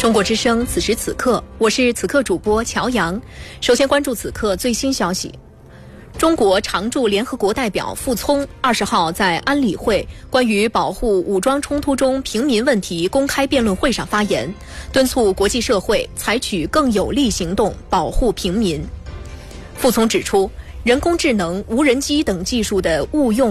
中国之声，此时此刻，我是此刻主播乔阳。首先关注此刻最新消息。中国常驻联合国代表傅聪20号在安理会关于保护武装冲突中平民问题公开辩论会上发言，敦促国际社会采取更有力行动保护平民。傅聪指出，人工智能、无人机等技术的误用